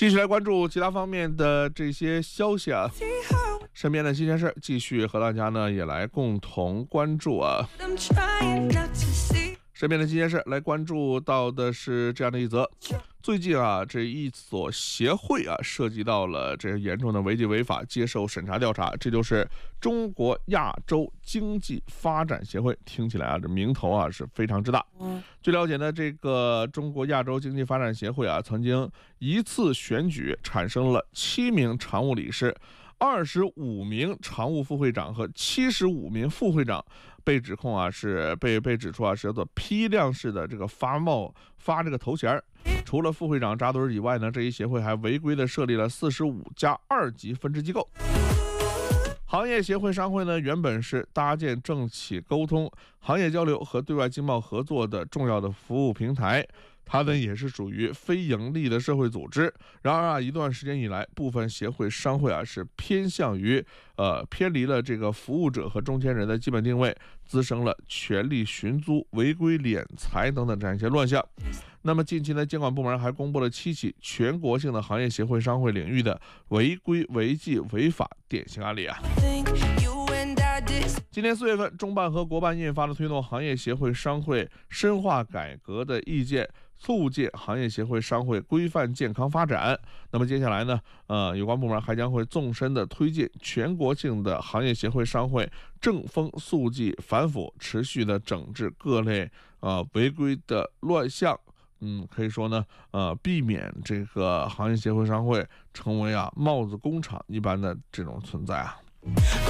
继续来关注其他方面的这些消息啊，身边的新鲜事继续和大家呢也来共同关注啊。身边的新鲜事来关注到的是这样的一则，最近啊，这一所协会啊涉及到了这严重的违纪违法，接受审查调查，这就是中国亚洲经济发展协会。听起来啊，这名头啊是非常之大。据了解呢，这个中国亚洲经济发展协会啊，曾经一次选举产生了7名常务理事、25名常务副会长和75名副会长，被指控啊是被指出啊是叫做批量式的这个发这个头衔。除了副会长扎堆以外呢，这一协会还违规的设立了45家2级分支机构。行业协会商会呢，原本是搭建政企沟通、行业交流和对外经贸合作的重要的服务平台。它呢也是属于非盈利的社会组织。然而啊，一段时间以来，部分协会商会啊是偏向于偏离了这个服务者和中间人的基本定位，滋生了权力寻租、违规敛财等等这样一些乱象。那么近期呢，监管部门还公布了7起全国性的行业协会商会领域的违规违纪违法典型案例啊。今年4月份，中办和国办印发了推动行业协会商会深化改革的意见，促进行业协会商会规范健康发展。那么接下来呢，有关部门还将会纵深的推进全国性的行业协会商会正风肃纪反腐，持续的整治各类违规的乱象。可以说呢，避免这个行业协会商会成为帽子工厂一般的这种存在啊。